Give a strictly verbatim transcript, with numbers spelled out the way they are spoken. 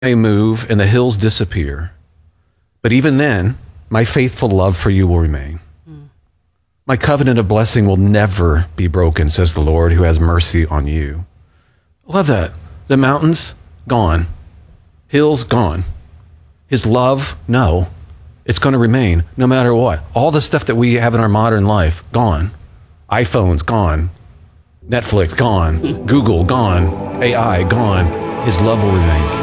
may move and the hills disappear, but even then, my faithful love for you will remain. Mm. My covenant of blessing will never be broken, says the Lord, who has mercy on you. I love that. The mountains, gone. Hills, gone. His love, no. It's going to remain no matter what. All the stuff that we have in our modern life, gone. iPhones, gone. Netflix, gone. Google, gone. A I, gone. His love will remain.